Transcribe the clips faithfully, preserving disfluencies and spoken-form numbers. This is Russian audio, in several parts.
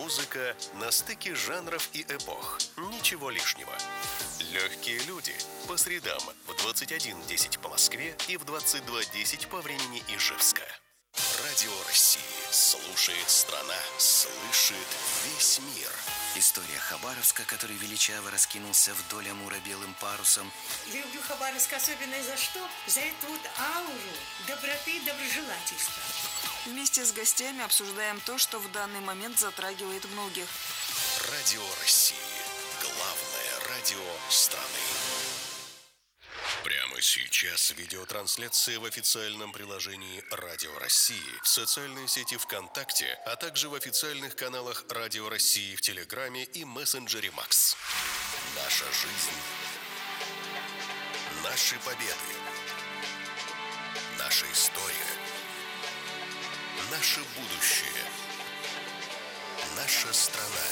Музыка на стыке жанров и эпох. Ничего лишнего. Легкие люди. По средам в двадцать один десять по Москве и в двадцать два десять по времени Ижевска. Радио России. Слушает страна. Слышит весь мир. История Хабаровска, который величаво раскинулся вдоль Амура белым парусом. Люблю Хабаровск особенно за что? За эту вот ауру доброты и доброжелательства. Вместе с гостями обсуждаем то, что в данный момент затрагивает многих. Радио России. Главное радио страны. Прямо сейчас видеотрансляция в официальном приложении Радио России, в социальной сети ВКонтакте, а также в официальных каналах Радио России в Телеграме и мессенджере Макс. Наша жизнь. Наши победы. Наша история. Наше будущее. Наша страна.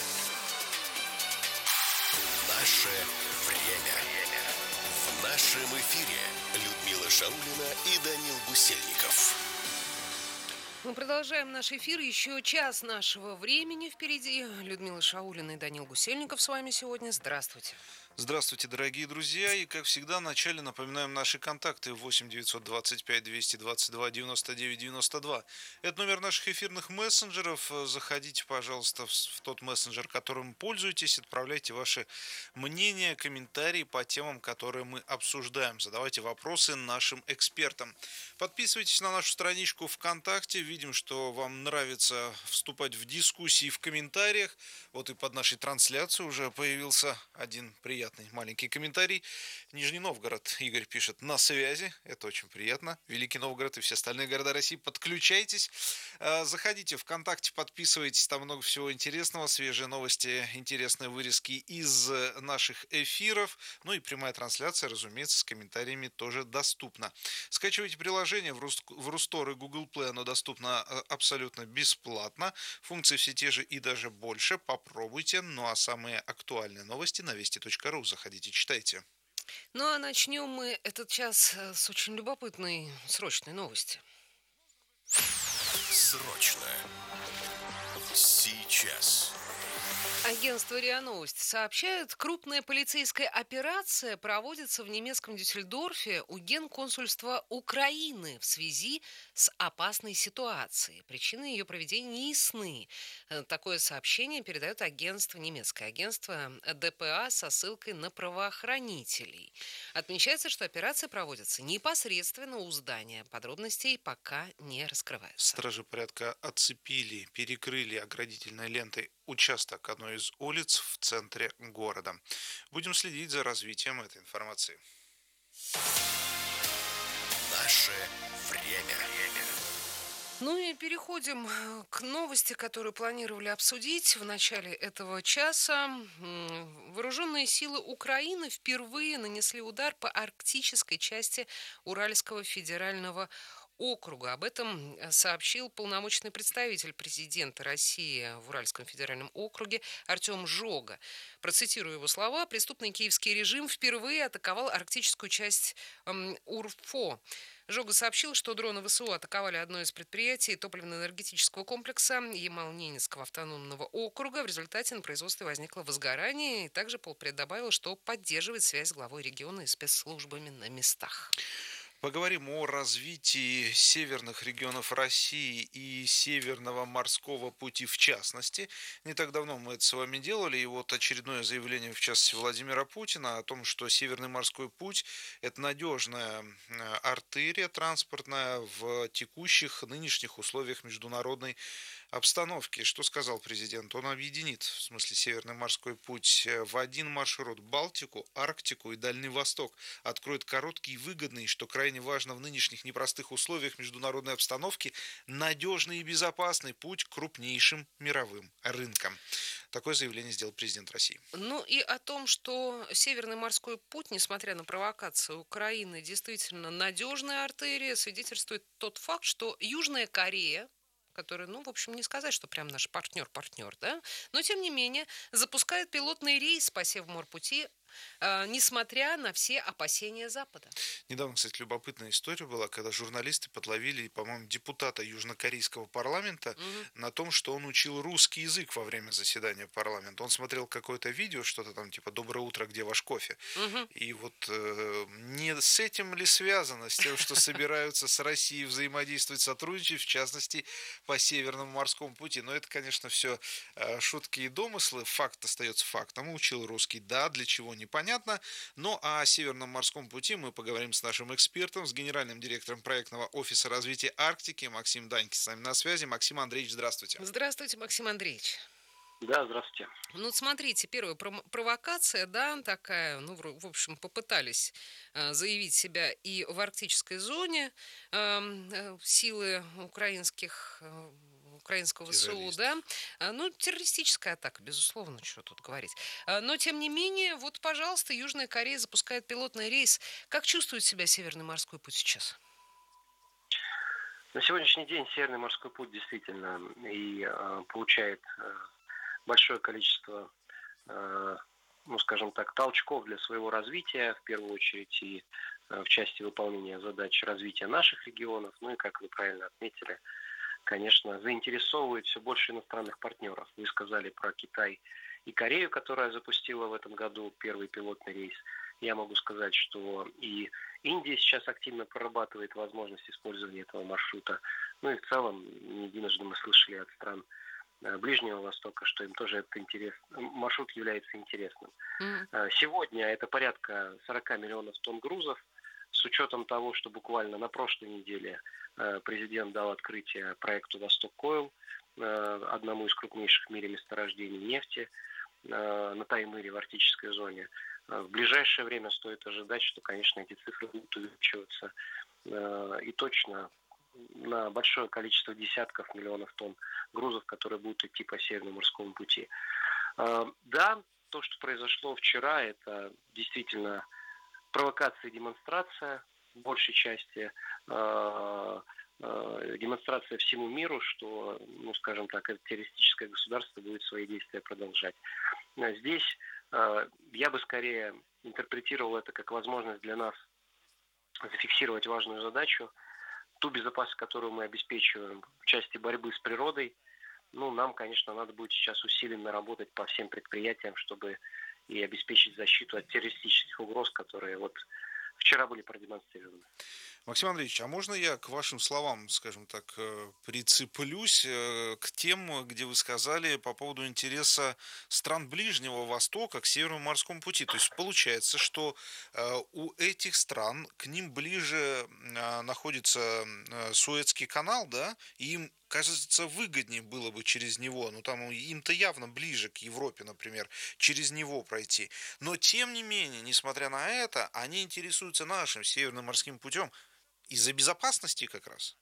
Наше время. В нашем эфире Людмила Шаулина и Данил Гусельников. Мы продолжаем наш эфир. Еще час нашего времени впереди. Людмила Шаулина и Данил Гусельников с вами сегодня. Здравствуйте. Здравствуйте, дорогие друзья. И, как всегда, вначале напоминаем наши контакты восемь девятьсот двадцать пять двести двадцать два девяносто девять девяносто два. Это номер наших эфирных мессенджеров. Заходите, пожалуйста, в тот мессенджер, которым пользуетесь. Отправляйте ваши мнения, комментарии по темам, которые мы обсуждаем. Задавайте вопросы нашим экспертам. Подписывайтесь на нашу страничку ВКонтакте. Видим, что вам нравится вступать в дискуссии в комментариях. Вот и под нашей трансляцией уже появился один приятный маленький комментарий. Нижний Новгород, Игорь пишет, на связи. Это очень приятно. Великий Новгород и все остальные города России, подключайтесь. Заходите ВКонтакте, подписывайтесь. Там много всего интересного. Свежие новости, интересные вырезки из наших эфиров. Ну и прямая трансляция, разумеется, с комментариями тоже доступна. Скачивайте приложение в Рустор и Google Play. Оно доступно абсолютно бесплатно. Функции все те же и даже больше. Попробуйте. Ну а самые актуальные новости на вести точка ру. Заходите, читайте. Ну а начнем мы этот час с очень любопытной срочной новости. Срочно. Сейчас. Агентство РИА Новости сообщает, крупная полицейская операция проводится в немецком Дюссельдорфе у Генконсульства Украины в связи с опасной ситуацией. Причины ее проведения не ясны. Такое сообщение передает агентство, немецкое агентство ДПА со ссылкой на правоохранителей. Отмечается, что операция проводится непосредственно у здания. Подробностей пока не раскрываются. Стражи порядка оцепили, перекрыли оградительной лентой участок одной из улиц в центре города. Будем следить за развитием этой информации. Наше время. Ну и переходим к новости, которую планировали обсудить в начале этого часа. Вооруженные силы Украины впервые нанесли удар по арктической части Уральского федерального округа. Об этом сообщил полномочный представитель президента России в Уральском федеральном округе Артем Жога. Процитирую его слова. Преступный киевский режим впервые атаковал арктическую часть эм, УРФО. Жога сообщил, что дроны ВСУ атаковали одно из предприятий топливно-энергетического комплекса Ямал-Ненецкого автономного округа. В результате на производстве возникло возгорание. И также полпред добавил, что поддерживает связь с главой региона и спецслужбами на местах. Поговорим о развитии северных регионов России и Северного морского пути в частности. Не так давно мы это с вами делали, и вот очередное заявление, в частности, Владимира Путина о том, что Северный морской путь – это надежная артерия транспортная в текущих нынешних условиях международной обстановки. Что сказал президент? Он объединит, в смысле, Северный морской путь в один маршрут: Балтику, Арктику и Дальний Восток. Откроет короткий и выгодный, что крайне важно в нынешних непростых условиях международной обстановки, надежный и безопасный путь к крупнейшим мировым рынкам. Такое заявление сделал президент России. Ну и о том, что Северный морской путь, несмотря на провокацию Украины, действительно надежная артерия, свидетельствует тот факт, что Южная Корея, который, ну, в общем, не сказать, что прям наш партнер-партнер, да, но, тем не менее, запускает пилотный рейс по Севморпути э, несмотря на все опасения Запада. Недавно, кстати, любопытная история была, когда журналисты подловили, по-моему, депутата южнокорейского парламента Мгм. на том, что он учил русский язык во время заседания парламента. Он смотрел какое-то видео, что-то там типа «Доброе утро, где ваш кофе?» Мгм. И вот э, не с этим ли связано, с тем, что собираются с Россией взаимодействовать, сотрудничать, в частности, по Северному морскому пути? Но это, конечно, все шутки и домыслы. Факт остается фактом. Учил русский, да, для чего непонятно. Но о Северном морском пути мы поговорим с нашим экспертом, с генеральным директором проектного офиса развития Арктики Максим Даньки с нами на связи. Максим Андреевич, здравствуйте. Здравствуйте, Максим Андреевич. Да, здравствуйте. Ну, смотрите, первая промо- провокация, да, такая, ну, в в общем, попытались э, заявить себя и в арктической зоне эм, э, силы украинских, э, украинского ВСУ, Террористов. да. А, Ну, террористическая атака, безусловно, что тут говорить. А, Но, тем не менее, вот, пожалуйста, Южная Корея запускает пилотный рейс. Как чувствует себя Северный морской путь сейчас? На сегодняшний день Северный морской путь действительно и э, получает э, большое количество, э, ну, скажем так, толчков для своего развития, в первую очередь и э, в части выполнения задач развития наших регионов. Ну и, как вы правильно отметили, конечно, заинтересовывает все больше иностранных партнеров. Вы сказали про Китай и Корею, которая запустила в этом году первый пилотный рейс. Я могу сказать, что и Индия сейчас активно прорабатывает возможность использования этого маршрута. Ну и в целом, не единожды мы слышали от стран э, Ближнего Востока, что им тоже этот интерес, маршрут является интересным. Мгм. Э, Сегодня это порядка сорок миллионов тонн грузов, с учетом того, что буквально на прошлой неделе э, президент дал открытие проекту «Восток Ойл», э, одному из крупнейших в мире месторождений нефти э, на Таймыре в арктической зоне. Э, В ближайшее время стоит ожидать, что, конечно, эти цифры будут увеличиваться э, и точно на большое количество десятков миллионов тонн грузов, которые будут идти по Северному морскому пути. Э, Да, то, что произошло вчера, это действительно провокация и демонстрация, в большей части э, э, демонстрация всему миру, что, ну, скажем так, это террористическое государство будет свои действия продолжать. Э, Здесь э, я бы скорее интерпретировал это как возможность для нас зафиксировать важную задачу, ту безопасность, которую мы обеспечиваем в части борьбы с природой. Ну, нам, конечно, надо будет сейчас усиленно работать по всем предприятиям, чтобы и обеспечить защиту от террористических угроз, которые вот вчера были продемонстрированы. Максим Андреевич, а можно я к вашим словам, скажем так, э, прицеплюсь э, к тем, где вы сказали по поводу интереса стран Ближнего Востока к Северному морскому пути? То есть получается, что э, у этих стран к ним ближе э, находится э, Суэцкий канал, да, и им, кажется, выгоднее было бы через него, ну там им-то явно ближе к Европе, например, через него пройти. Но тем не менее, несмотря на это, они интересуются нашим Северным морским путем из-за безопасности как раз.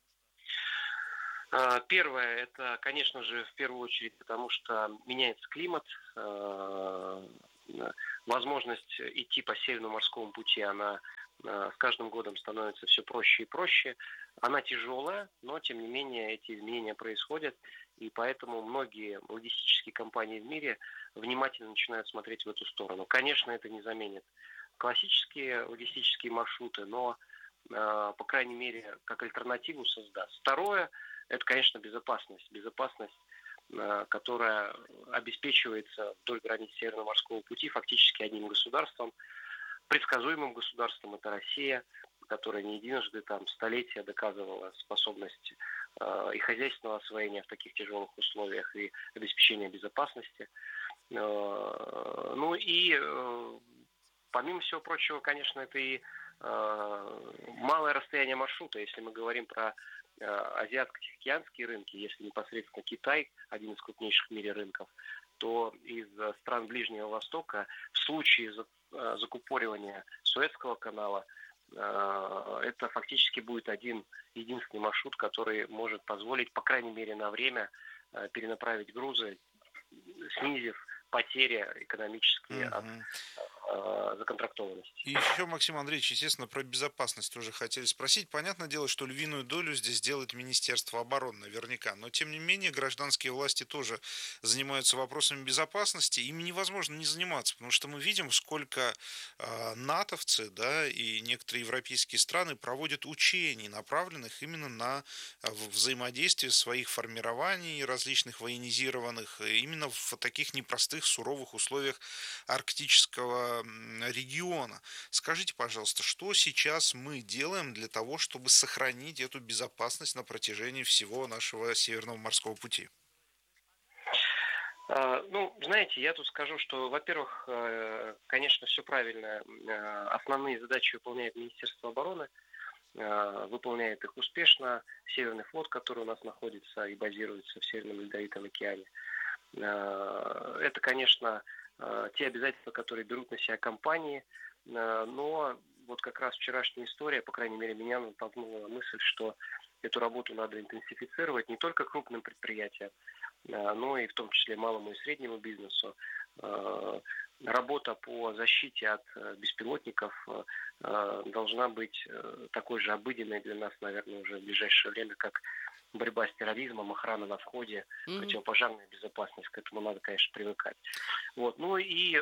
А, Первое, это, конечно же, в первую очередь, потому что меняется климат, а, возможность идти по Северному морскому пути, она а, с каждым годом становится все проще и проще. Она тяжелая, но, тем не менее, эти изменения происходят, и поэтому многие логистические компании в мире внимательно начинают смотреть в эту сторону. Конечно, это не заменит классические логистические маршруты, но, э, по крайней мере, как альтернативу создаст. Второе, это, конечно, безопасность. Безопасность, э, которая обеспечивается вдоль границ Северного морского пути фактически одним государством, предсказуемым государством, это Россия, которая не единожды, там, столетия доказывала способность э, и хозяйственного освоения в таких тяжелых условиях, и обеспечения безопасности. Э, ну и э, помимо всего прочего, конечно, это и э, малое расстояние маршрута. Если мы говорим про э, азиатско-тихоокеанские рынки, если непосредственно Китай, один из крупнейших в мире рынков, то из стран Ближнего Востока в случае закупоривания Суэцкого канала э, это фактически будет один единственный маршрут, который может позволить, по крайней мере, на время э, перенаправить грузы, снизив потери экономические от законтрактованности. И еще, Максим Андреевич, естественно, про безопасность тоже хотели спросить. Понятное дело, что львиную долю здесь делает Министерство обороны наверняка, но тем не менее гражданские власти тоже занимаются вопросами безопасности. Им невозможно не заниматься, потому что мы видим, сколько э, натовцы, да, и некоторые европейские страны проводят учений, направленных именно на взаимодействие своих формирований различных военизированных, именно в таких непростых, суровых условиях арктического региона. Скажите, пожалуйста, что сейчас мы делаем для того, чтобы сохранить эту безопасность на протяжении всего нашего Северного морского пути? Ну, знаете, я тут скажу, что, во-первых, конечно, все правильно. Основные задачи выполняет Министерство обороны, выполняет их успешно. Северный флот, который у нас находится и базируется в Северном Ледовитом океане. Это, конечно, те обязательства, которые берут на себя компании, но вот как раз вчерашняя история, по крайней мере, меня натолкнула на мысль, что эту работу надо интенсифицировать не только крупным предприятиям, но и в том числе малому и среднему бизнесу. Работа по защите от беспилотников должна быть такой же обыденной для нас, наверное, уже в ближайшее время, как борьба с терроризмом, охрана на входе, mm-hmm. противопожарная безопасность. К этому надо, конечно, привыкать. Вот. Ну и,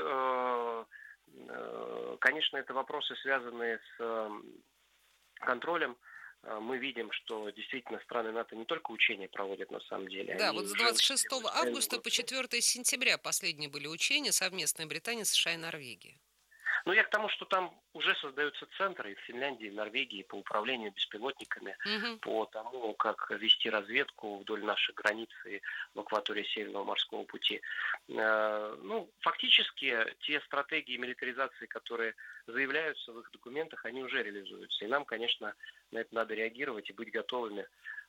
конечно, это вопросы, связанные с контролем. Мы видим, что действительно страны НАТО не только учения проводят на самом деле. Да, вот с двадцать шестого августа по четвёртое сентября последние были учения совместные Британии, США и Норвегии. Ну, я к тому, что там уже создаются центры в Финляндии, в Норвегии по управлению беспилотниками, угу. по тому, как вести разведку вдоль нашей границы в акватории Северного морского пути. Ну, фактически, те стратегии милитаризации, которые заявляются в их документах, они уже реализуются. И нам, конечно, на это надо реагировать и быть готовыми,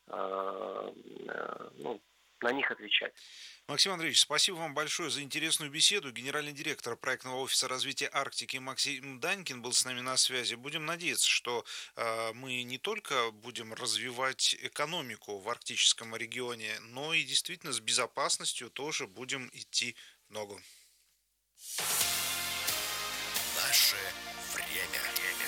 ну, на них отвечать. Максим Андреевич, спасибо вам большое за интересную беседу. Генеральный директор проектного офиса развития Арктики Максим Данькин был с нами на связи. Будем надеяться, что э, мы не только будем развивать экономику в арктическом регионе, но и действительно с безопасностью тоже будем идти в ногу. Наше время.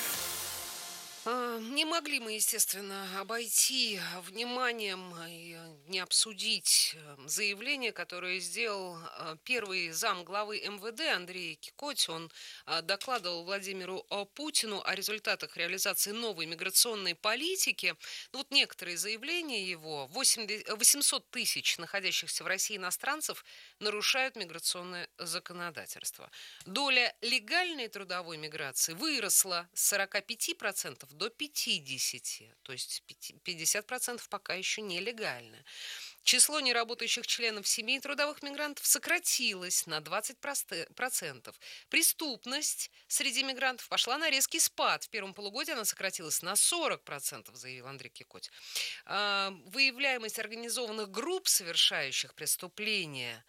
Не могли мы, естественно, обойти вниманием и не обсудить заявление, которое сделал первый замглавы эм вэ дэ Андрей Кикоть. Он докладывал Владимиру Путину о результатах реализации новой миграционной политики. Ну, вот некоторые заявления его: восемьсот тысяч находящихся в России иностранцев нарушают миграционное законодательство. Доля легальной трудовой миграции выросла с сорока пяти процентов до пятидесяти процентов, то есть пятьдесят процентов пока еще нелегально. Число неработающих членов семей трудовых мигрантов сократилось на двадцать процентов. Преступность среди мигрантов пошла на резкий спад. В первом полугодии она сократилась на сорок процентов, заявил Андрей Кикоть. Выявляемость организованных групп, совершающих преступления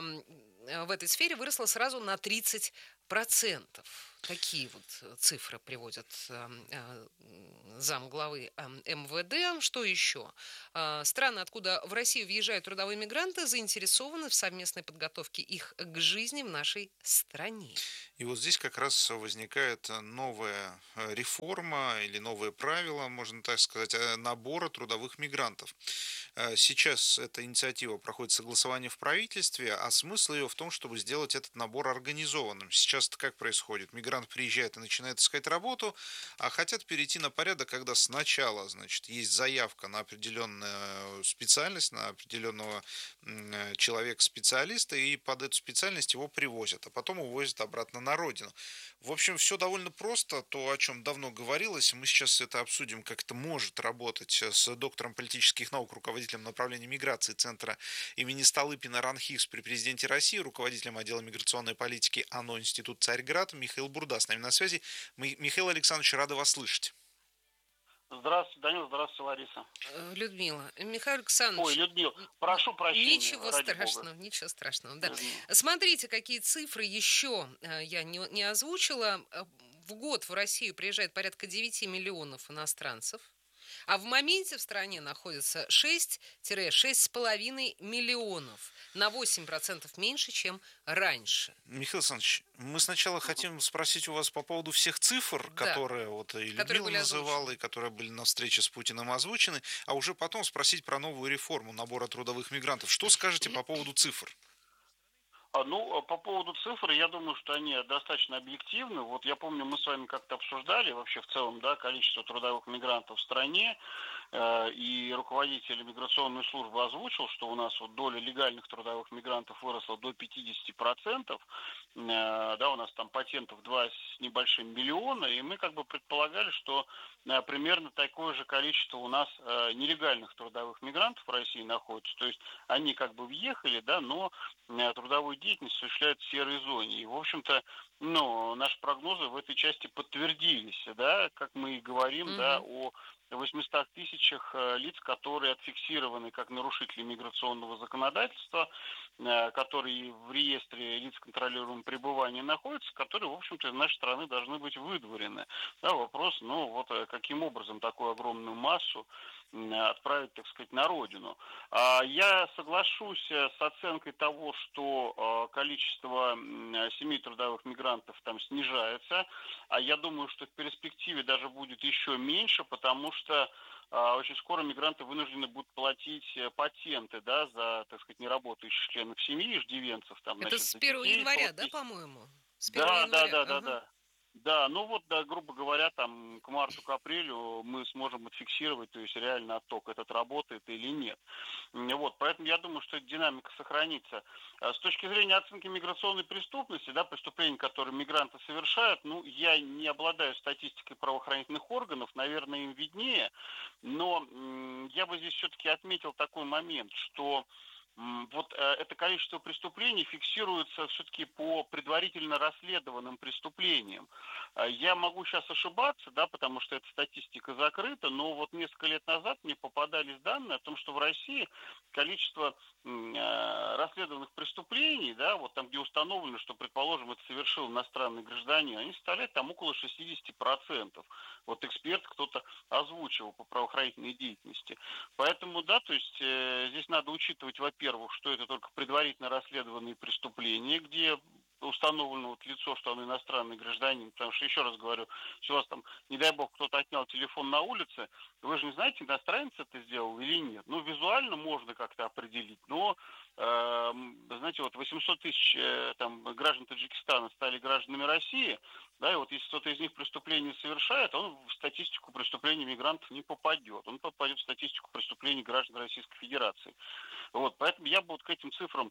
в этой сфере, выросла сразу на тридцать процентов. Такие вот цифры приводят э, э, замглавы э, эм вэ дэ. Что еще? Э, страны, откуда в Россию въезжают трудовые мигранты, заинтересованы в совместной подготовке их к жизни в нашей стране. И вот здесь как раз возникает новая реформа или новые правила, можно так сказать, набора трудовых мигрантов. Сейчас эта инициатива проходит согласование в правительстве, а смысл ее в том, чтобы сделать этот набор организованным. Сейчас это как происходит? Мигрант приезжает и начинает искать работу, а хотят перейти на порядок, когда сначала, значит, есть заявка на определенную специальность, на определенного человека-специалиста, и под эту специальность его привозят, а потом увозят обратно на родину. В общем, все довольно просто, то, о чем давно говорилось. Мы сейчас это обсудим, как это может работать, с доктором политических наук, руководителем направления миграции Центра имени Столыпина РАНХИКС при президенте России, руководителем отдела миграционной политики АНО Институт Царьград Михаил Бурда с нами на связи. Михаил Александрович, рады вас слышать. Здравствуйте, Данил, здравствуйте, Лариса. Людмила. Михаил Александрович. Ой, Людмила, прошу прощения. Ничего страшного, Бога. ничего страшного. Да. Смотрите, какие цифры еще я не, не озвучила. В год в Россию приезжает порядка девяти миллионов иностранцев. А в моменте в стране находится шесть-шесть с половиной миллионов. На восемь процентов меньше, чем раньше. Михаил Александрович, мы сначала хотим спросить у вас по поводу всех цифр, Да. которые вот и Которые Людмила были называла, озвучены. и которые были на встрече с Путиным озвучены, а уже потом спросить про новую реформу набора трудовых мигрантов. Что скажете по поводу цифр? А, Ну, а по поводу цифр, я думаю, что они достаточно объективны. Вот я помню, мы с вами как-то обсуждали вообще в целом, да, количество трудовых мигрантов в стране, э, и руководитель миграционной службы озвучил, что у нас вот доля легальных трудовых мигрантов выросла до пятьдесят процентов, э, да, у нас там патентов два с небольшим миллиона, и мы как бы предполагали, что э, примерно такое же количество у нас э, нелегальных трудовых мигрантов в России находится. То есть они как бы въехали, да, но э, трудовую деятельность осуществляют в серой зоне. И, в общем-то, ну, наши прогнозы в этой части подтвердились, да, как мы и говорим, да, Мгм. о восьмистах тысячах э, лиц, которые отфиксированы как нарушители миграционного законодательства, э, которые в реестре лиц, контролируемого пребывания находятся, которые, в общем-то, из нашей страны должны быть выдворены. Да, вопрос, ну, вот э, каким образом такую огромную массу м, отправить, так сказать, на родину. А, Я соглашусь э, с оценкой того, что э, количество м, э, семей трудовых мигрантов там снижается, а я думаю, что в перспективе даже будет еще меньше, потому что а, очень скоро мигранты вынуждены будут платить э, патенты, да, за, так сказать, неработающих членов семьи, иждивенцев, там, Это значит, с за первого детей по января, вот да, десять. по-моему? С первого Да, да, января. да, да, Ага. да. Да, ну вот, да, грубо говоря, там к марту, к апрелю мы сможем отфиксировать, то есть реально отток этот работает или нет. М, Вот, поэтому я думаю, что эта динамика сохранится. А С точки зрения оценки миграционной преступности, да, преступлений, которые мигранты совершают, ну, я не обладаю статистикой правоохранительных органов, наверное, им виднее, но м, я бы здесь все-таки отметил такой момент, что м, вот э, это количество преступлений фиксируется все-таки по предварительно расследованным преступлениям. А Я могу сейчас ошибаться, да, потому что эта статистика закрыта, но вот несколько лет назад мне попадались данные о том, что в России количество м, э, расследованных преступлений, да, вот там, где установлено, что, предположим, это совершил иностранный гражданин, они составляют там около шестьдесят процентов. Вот эксперт кто-то озвучивал по правоохранительной деятельности. Поэтому, да, то есть э, здесь надо учитывать, во-первых, что это только предварительно расследованные преступления, где установлено вот лицо, что он иностранный гражданин, потому что, еще раз говорю, если у вас там, не дай бог, кто-то отнял телефон на улице, вы же не знаете, иностранец это сделал или нет. Ну, визуально можно как-то определить, но, э, знаете, вот восемьсот тысяч э, там, граждан Таджикистана стали гражданами России, да, и вот если кто-то из них преступление совершает, он в статистику преступлений мигрантов не попадет. Он попадет в статистику преступлений граждан Российской Федерации. Вот, поэтому я бы вот к этим цифрам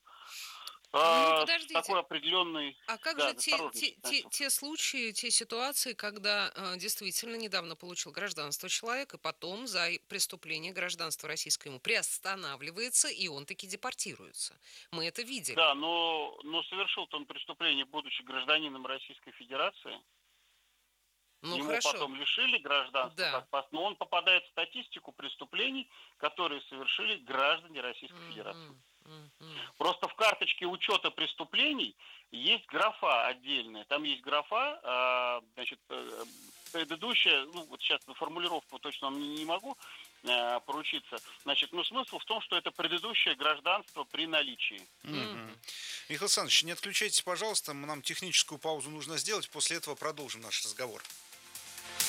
э, Ну, с такой подождите. определенной, А как да, же те, те, осторожностью те, относился. те случаи, те ситуации, когда э, действительно недавно получил гражданство человек, и потом за и- преступление гражданство российское ему приостанавливается, и он таки депортируется? Мы это видели. Да, но, но совершил-то он преступление, будучи гражданином Российской Федерации. Ну, Ему хорошо. потом лишили гражданства, Да. как пас- но он попадает в статистику преступлений, которые совершили граждане Российской Федерации. Мгм, мгм. Просто в карточке учета преступлений есть графа отдельная. Там есть графа, а, значит, э, предыдущая, ну вот сейчас на формулировку точно не, не могу э, поручиться. Значит, ну смысл в том, что это предыдущее гражданство при наличии. Мгм. Михаил Александрович, не отключайтесь, пожалуйста, нам техническую паузу нужно сделать, после этого продолжим наш разговор.